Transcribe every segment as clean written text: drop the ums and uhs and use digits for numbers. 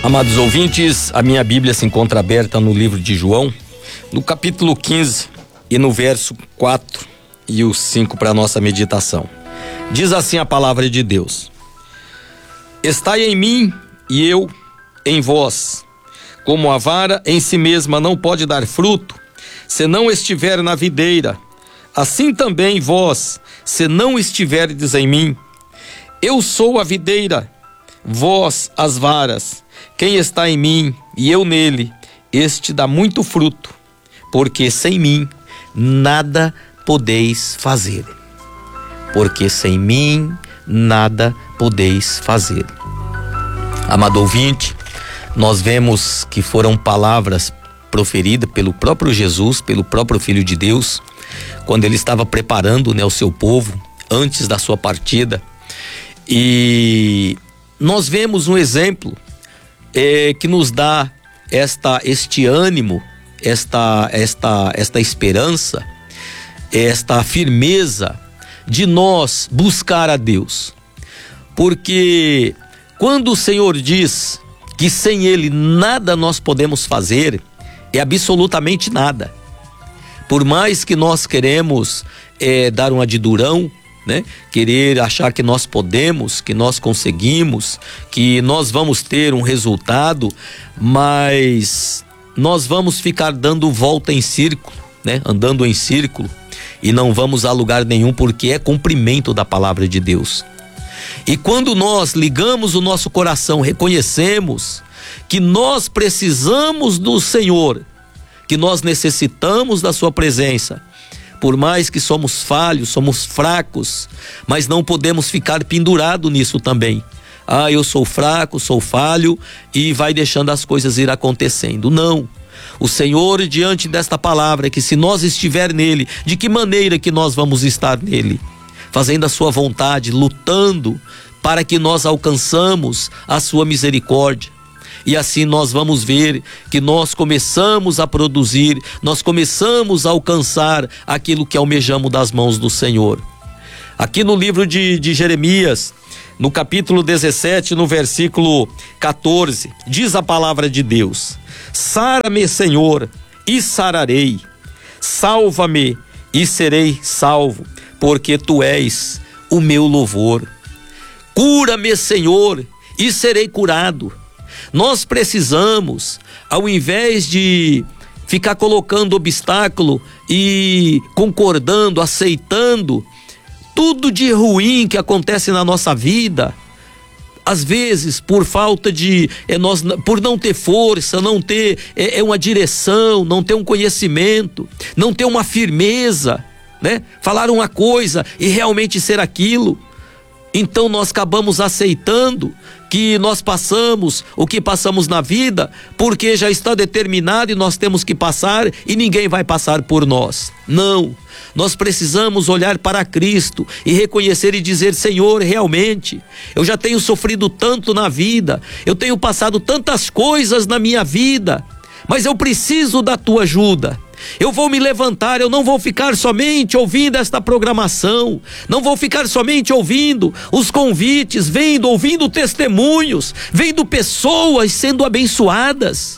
Amados ouvintes, a minha Bíblia se encontra aberta no livro de João, no capítulo 15 e no verso 4 e o 5 para nossa meditação. Diz assim a palavra de Deus: Estai em mim e eu em vós. Como a vara em si mesma não pode dar fruto, se não estiver na videira, assim também vós, se não estiverdes em mim. Eu sou a videira, vós as varas. Quem está em mim e eu nele, este dá muito fruto, porque sem mim nada podeis fazer. Porque sem mim nada podeis fazer. Amado ouvinte, nós vemos que foram palavras proferidas pelo próprio Jesus, pelo próprio Filho de Deus, quando ele estava preparando, o seu povo antes da sua partida. E nós vemos um exemplo que nos dá este ânimo, esta esperança, esta firmeza de nós buscar a Deus. Porque quando o Senhor diz que sem Ele nada nós podemos fazer, é absolutamente nada. Por mais que nós queremos dar um adidurão, querer achar que nós podemos, que nós conseguimos, que nós vamos ter um resultado, mas nós vamos ficar dando volta em círculo, andando em círculo, e não vamos a lugar nenhum, porque é cumprimento da palavra de Deus. E quando nós ligamos o nosso coração, reconhecemos que nós precisamos do Senhor, que nós necessitamos da sua presença, por mais que somos falhos, somos fracos, mas não podemos ficar pendurado nisso também. Eu sou fraco, sou falho, e vai deixando as coisas ir acontecendo. Não. O Senhor, diante desta palavra, que se nós estiver nele, de que maneira que nós vamos estar nele? Fazendo a sua vontade, lutando para que nós alcançamos a sua misericórdia. E assim nós vamos ver que nós começamos a produzir, nós começamos a alcançar aquilo que almejamos das mãos do Senhor. Aqui no livro de Jeremias, no capítulo 17, no versículo 14, diz a palavra de Deus: Sara-me, Senhor, e sararei, salva-me e serei salvo, porque tu és o meu louvor. Cura-me, Senhor, e serei curado. Nós precisamos, ao invés de ficar colocando obstáculo e concordando, aceitando tudo de ruim que acontece na nossa vida, às vezes por falta de, por não ter força, não ter uma direção, não ter um conhecimento, não ter uma firmeza, falar uma coisa e realmente ser aquilo. Então nós acabamos aceitando que nós passamos o que passamos na vida, porque já está determinado e nós temos que passar e ninguém vai passar por nós. Não, nós precisamos olhar para Cristo e reconhecer e dizer: Senhor, realmente, eu já tenho sofrido tanto na vida, eu tenho passado tantas coisas na minha vida, mas eu preciso da tua ajuda. Eu vou me levantar, eu não vou ficar somente ouvindo esta programação, não vou ficar somente ouvindo os convites, ouvindo testemunhos, vendo pessoas sendo abençoadas,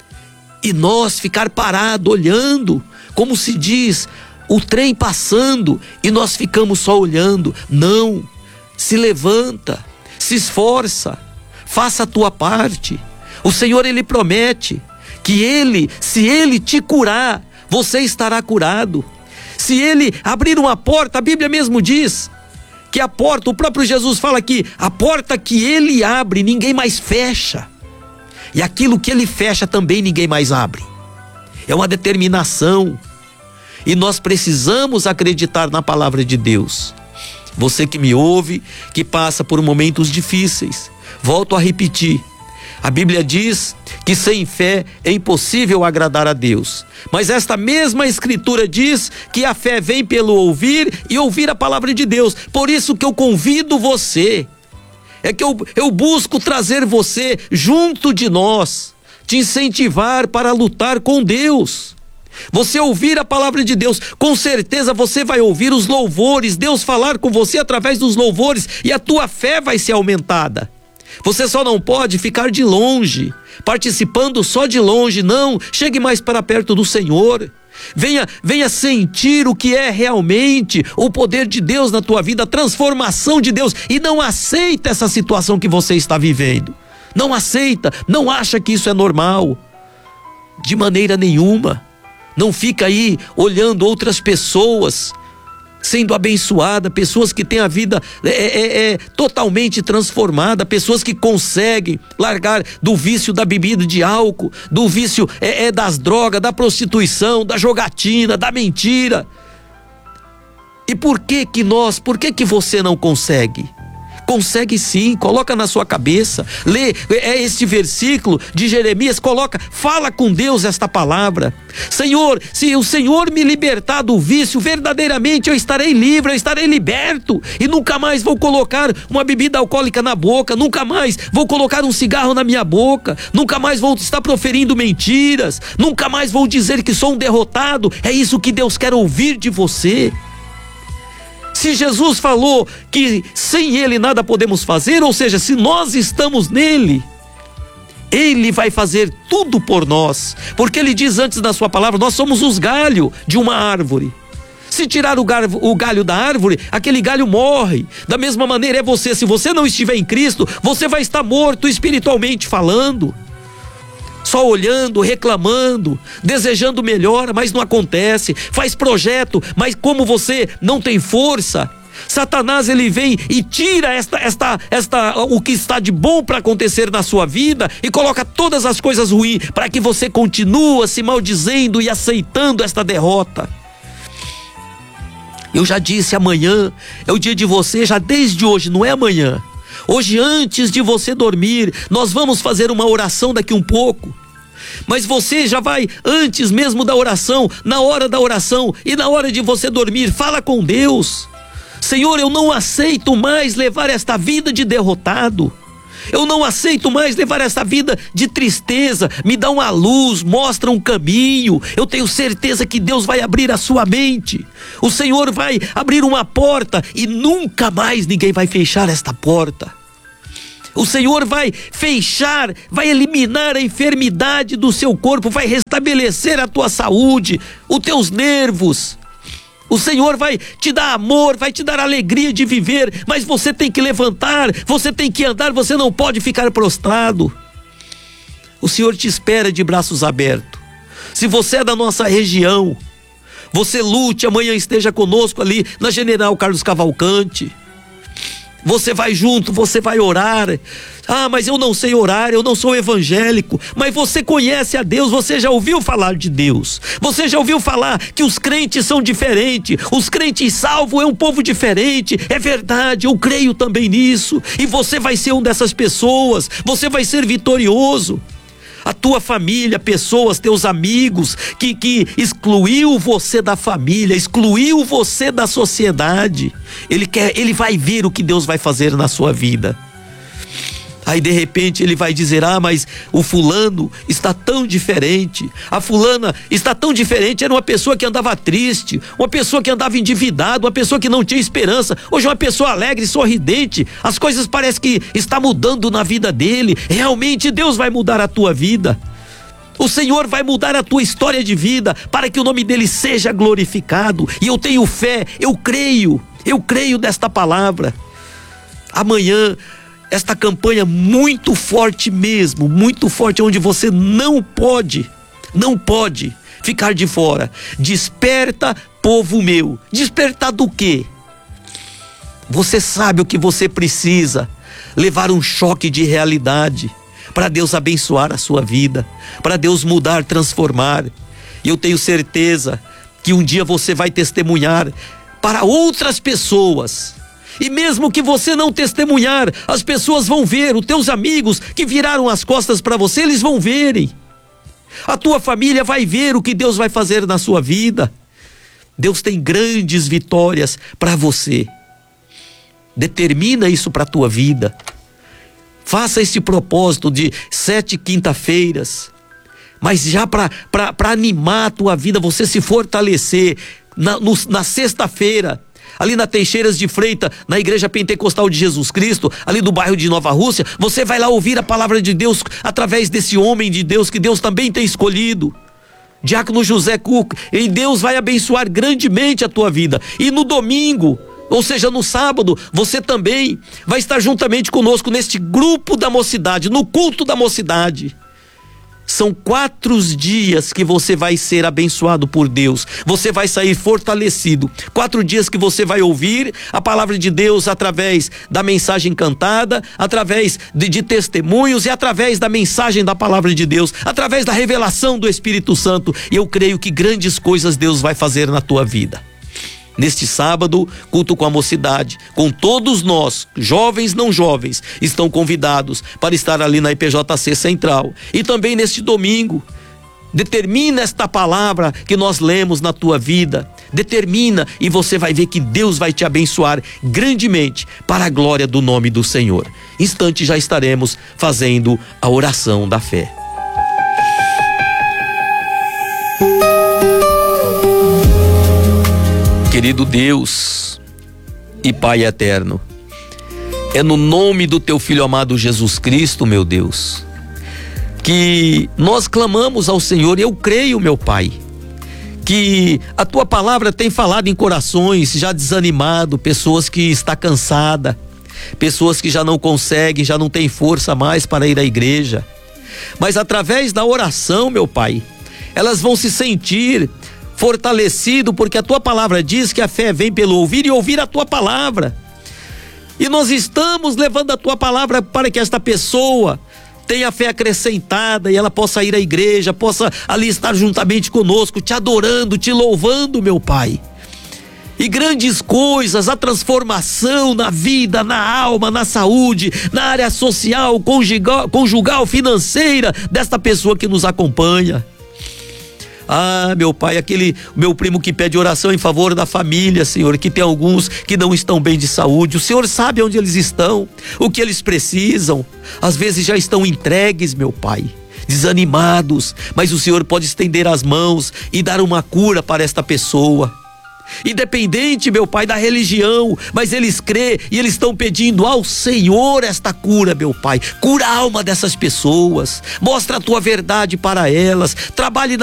e nós ficar parado olhando, como se diz, o trem passando, e nós ficamos só olhando. Não, se levanta, se esforça, faça a tua parte. O Senhor, Ele promete que se Ele te curar, você estará curado. Se Ele abrir uma porta, a Bíblia mesmo diz que a porta, o próprio Jesus fala aqui, a porta que Ele abre, ninguém mais fecha. E aquilo que Ele fecha também ninguém mais abre. É uma determinação. E nós precisamos acreditar na palavra de Deus. Você que me ouve, que passa por momentos difíceis, volto a repetir. A Bíblia diz que sem fé é impossível agradar a Deus. Mas esta mesma escritura diz que a fé vem pelo ouvir e ouvir a palavra de Deus. Por isso que eu convido você, que eu busco trazer você junto de nós, te incentivar para lutar com Deus. Você ouvir a palavra de Deus, com certeza você vai ouvir os louvores, Deus falar com você através dos louvores, e a tua fé vai ser aumentada. Você só não pode ficar de longe, participando só de longe. Não, chegue mais para perto do Senhor. Venha sentir o que é realmente o poder de Deus na tua vida, a transformação de Deus. E não aceita essa situação que você está vivendo. Não aceita, não acha que isso é normal. De maneira nenhuma. Não fica aí olhando outras pessoas sendo abençoada, pessoas que têm a vida totalmente transformada, pessoas que conseguem largar do vício da bebida de álcool, do vício das drogas, da prostituição, da jogatina, da mentira. E por que que você não consegue? Consegue sim, coloca na sua cabeça, lê este versículo de Jeremias, fala com Deus esta palavra. Senhor, se o Senhor me libertar do vício, verdadeiramente eu estarei livre, eu estarei liberto, e nunca mais vou colocar uma bebida alcoólica na boca, nunca mais vou colocar um cigarro na minha boca, nunca mais vou estar proferindo mentiras, nunca mais vou dizer que sou um derrotado. É isso que Deus quer ouvir de você. Se Jesus falou que sem Ele nada podemos fazer, ou seja, se nós estamos nele, Ele vai fazer tudo por nós, porque Ele diz antes da sua palavra: nós somos os galhos de uma árvore. Se tirar o galho da árvore, aquele galho morre. Da mesma maneira é você, se você não estiver em Cristo, você vai estar morto espiritualmente falando. Só olhando, reclamando, desejando melhora, mas não acontece. Faz projeto, mas como você não tem força, Satanás ele vem e tira o que está de bom para acontecer na sua vida e coloca todas as coisas ruins para que você continue se maldizendo e aceitando esta derrota. Eu já disse, amanhã é o dia de você, já desde hoje, não é amanhã. Hoje, antes de você dormir, nós vamos fazer uma oração daqui um pouco. Mas você já vai, antes mesmo da oração, na hora da oração e na hora de você dormir, fala com Deus. Senhor, eu não aceito mais levar esta vida de derrotado. Eu não aceito mais levar esta vida de tristeza. Me dá uma luz, mostra um caminho. Eu tenho certeza que Deus vai abrir a sua mente. O Senhor vai abrir uma porta e nunca mais ninguém vai fechar esta porta. O Senhor vai fechar, vai eliminar a enfermidade do seu corpo, vai restabelecer a tua saúde, os teus nervos. O Senhor vai te dar amor, vai te dar alegria de viver, mas você tem que levantar, você tem que andar, você não pode ficar prostrado. O Senhor te espera de braços abertos. Se você é da nossa região, você lute, amanhã esteja conosco ali na General Carlos Cavalcante. Você vai junto, você vai orar. Ah, mas eu não sei orar, eu não sou evangélico. Mas você conhece a Deus, você já ouviu falar de Deus. Você já ouviu falar que os crentes são diferentes. Os crentes salvos é um povo diferente. É verdade, eu creio também nisso. E você vai ser um dessas pessoas. Você vai ser vitorioso. A tua família, pessoas, teus amigos que excluiu você da família, excluiu você da sociedade, ele vai ver o que Deus vai fazer na sua vida. Aí de repente ele vai dizer: ah, mas o fulano está tão diferente, a fulana está tão diferente. Era uma pessoa que andava triste, uma pessoa que andava endividada, uma pessoa que não tinha esperança. Hoje é uma pessoa alegre, sorridente. As coisas parecem que está mudando na vida dele. Realmente Deus vai mudar a tua vida. O Senhor vai mudar a tua história de vida para que o nome dele seja glorificado. E eu tenho fé, eu creio desta palavra. Amanhã esta campanha muito forte mesmo, muito forte, onde você não pode ficar de fora. Desperta, povo meu. Despertar do quê? Você sabe o que você precisa. Levar um choque de realidade para Deus abençoar a sua vida, para Deus mudar, transformar. E eu tenho certeza que um dia você vai testemunhar para outras pessoas. E mesmo que você não testemunhar, as pessoas vão ver, os teus amigos que viraram as costas para você, eles vão verem. A tua família vai ver o que Deus vai fazer na sua vida. Deus tem grandes vitórias para você. Determina isso para a tua vida. Faça esse propósito de 7 quinta-feiras, mas já para animar a tua vida, você se fortalecer na sexta-feira. ali na Teixeiras de Freitas, na Igreja Pentecostal de Jesus Cristo, ali do bairro de Nova Rússia, você vai lá ouvir a palavra de Deus através desse homem de Deus que Deus também tem escolhido, Diácono José Cuca, e Deus vai abençoar grandemente a tua vida. E no domingo, ou seja, no sábado, você também vai estar juntamente conosco neste grupo da mocidade, no culto da mocidade. São 4 dias que você vai ser abençoado por Deus. Você vai sair fortalecido. 4 dias que você vai ouvir a palavra de Deus através da mensagem cantada, através de testemunhos e através da mensagem da palavra de Deus, através da revelação do Espírito Santo. E eu creio que grandes coisas Deus vai fazer na tua vida. Neste sábado, culto com a mocidade, com todos nós, jovens, não jovens, estão convidados para estar ali na IPJC Central. E também neste domingo, determina esta palavra que nós lemos na tua vida, determina, e você vai ver que Deus vai te abençoar grandemente para a glória do nome do Senhor. Instante já estaremos fazendo a oração da fé. Querido Deus e Pai eterno, é no nome do teu Filho amado Jesus Cristo, meu Deus, que nós clamamos ao Senhor. Eu creio, meu Pai, que a tua palavra tem falado em corações já desanimado, pessoas que estão cansadas, pessoas que já não conseguem, já não têm força mais para ir à igreja, mas através da oração, meu Pai, elas vão se sentir fortalecido, porque a tua palavra diz que a fé vem pelo ouvir e ouvir a tua palavra. E nós estamos levando a tua palavra para que esta pessoa tenha fé acrescentada e ela possa ir à igreja, possa ali estar juntamente conosco, te adorando, te louvando, meu Pai. E grandes coisas, a transformação na vida, na alma, na saúde, na área social, conjugal, financeira desta pessoa que nos acompanha. Ah, meu Pai, aquele meu primo que pede oração em favor da família, Senhor, que tem alguns que não estão bem de saúde. O Senhor sabe onde eles estão, o que eles precisam. Às vezes já estão entregues, meu Pai, desanimados, mas o Senhor pode estender as mãos e dar uma cura para esta pessoa. Independente, meu Pai, da religião, mas eles crêem e eles estão pedindo ao Senhor esta cura, meu Pai. Cura a alma dessas pessoas, mostra a tua verdade para elas, trabalhe